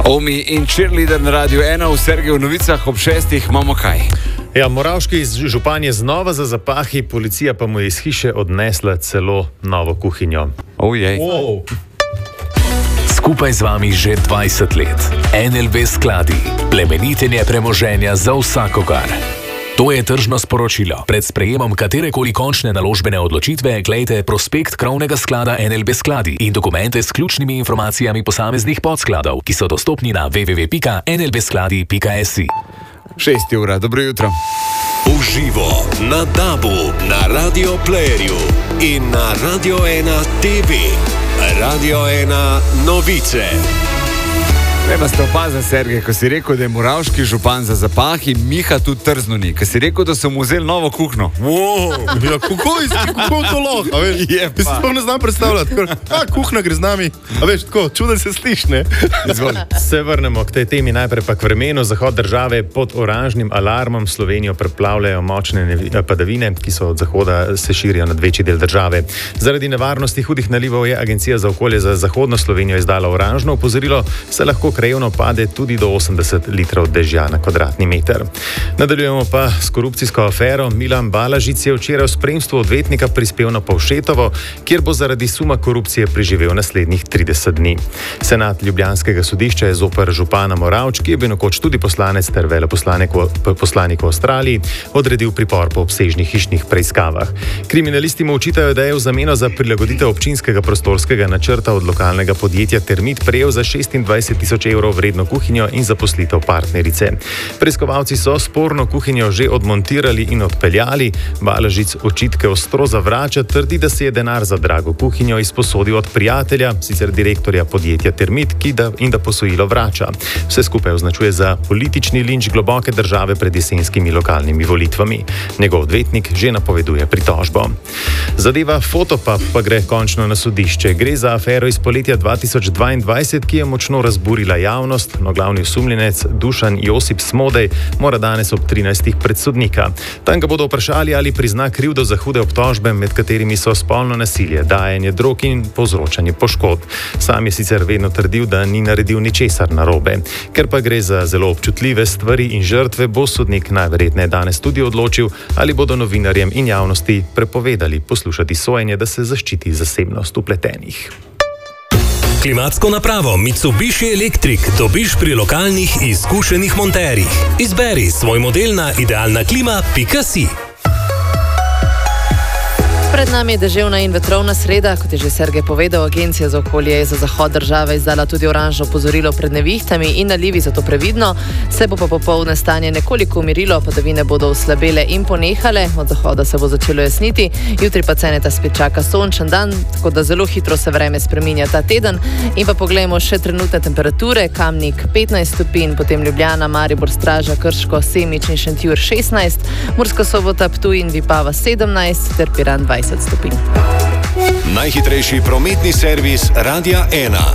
Omi in cheerleader na Radiu 1 v Sergeju novicah ob 6. imamo kaj? Ja, moravški župan je znova za zapahi, policija pa mu je iz hiše odnesla celo novo kuhinjo. Ojej. Wow. Skupaj z vami že 20 let. NLB skladi. Plemenitenje premoženja za vsakogar. To je tržno sporočilo. Pred sprejemom katerekoli končne naložbene odločitve glejte prospekt krovnega sklada NLB skladi in dokumente s ključnimi informacijami posameznih podskladov, ki so dostopni na www.nlbskladi.si. 6 ura, dobro jutro. Uživo na DAB-u, na Radio Playerju in na Radio 1 TV. Radio 1 novice. Treba ste opazili, Sergej, ko si rekel, da je moravški župan za zapahi, Miha tudi trznoni, ko si rekel, da so mu vzeli novo kuhno. Wow, ja, kako to lahko, veš? Je pa. Jaz sploh ne znam predstavljati, kuhna gre z nami, a veš, tako, čuden se sliši, ne? Se vrnemo k tej temi, najprej pa k vremenu. Zahod države pod oranžnim alarmom. Slovenijo preplavljajo močne padavine, ki so od zahoda se širijo nad večji del države. Zaradi nevarnosti hudih nalivov je Agencija za okolje za zahodno Slovenijo izdala oranžno opozorilo, se lahko krajevno pade tudi do 80 litrov dežja na kvadratni meter. Nadaljujemo pa s korupcijsko afero. Milan Balažic je včeraj v spremstvu odvetnika prispel na Povšetovo, kjer bo zaradi suma korupcije preživel naslednjih 30 dni. Senat ljubljanskega sodišča je zoper župana Moravč, ki je bil nekoč tudi poslanec ter veleposlanik v Avstraliji, odredil pripor po obsežnih hišnih preiskavah. Kriminalisti mu očitajo, da je v zameno za prilagoditev občinskega prostorskega načrta od lokalnega podjetja Termit prejel za 26.000 evrov vredno kuhinjo in zaposlitev partnerice. Preiskovalci so sporno kuhinjo že odmontirali in odpeljali. Balažic očitke ostro zavrača, trdi, da se je denar za drago kuhinjo izposodil od prijatelja, sicer direktorja podjetja Termit, in da posojilo vrača. Vse skupaj označuje za politični linč globoke države pred jesenskimi lokalnimi volitvami. Njegov odvetnik že napoveduje pritožbo. Zadeva Fotopub pa gre končno na sodišče. Gre za afero iz poletja 2022, ki je močno razburila javnost, no glavni osumljenec Dušan Josip Smodej mora danes ob 13. pred sodnika. Tam ga bodo vprašali, ali prizna krivdo za hude obtožbe, med katerimi so spolno nasilje, dajanje drog in povzročanje poškodb. Sam je sicer vedno trdil, da ni naredil ničesar narobe. Ker pa gre za zelo občutljive stvari in žrtve, bo sodnik najverjetneje danes tudi odločil, ali bodo novinarjem in javnosti prepovedali poslušati sojenje, da se zaščiti zasebnost vpletenih. Klimatsko napravo Mitsubishi Electric dobiš pri lokalnih izkušenih monterjih. Izberi svoj model na idealnaklima.si. Pred nami je deževna in vetrovna sreda, kot je že Sergej povedal, Agencija za okolje je za zahod države izdala tudi oranžno opozorilo pred nevihtami in nalivi, zato previdno. Se bo pa popoldne stanje nekoliko umirilo, padavine bodo oslabele in ponehale, od zahoda se bo začelo jasniti, jutri pa ceneta spet čaka sončen dan, tako da zelo hitro se vreme spreminja ta teden. In pa poglejmo še trenutne temperature. Kamnik 15 stopinj, potem Ljubljana, Maribor, Straža, Krško, Semič in Šentjur 16, Murska Sobota, Ptuj in Vipava 17 ter Piran 20 stopinj. Najhitrejši prometni servis Radia 1.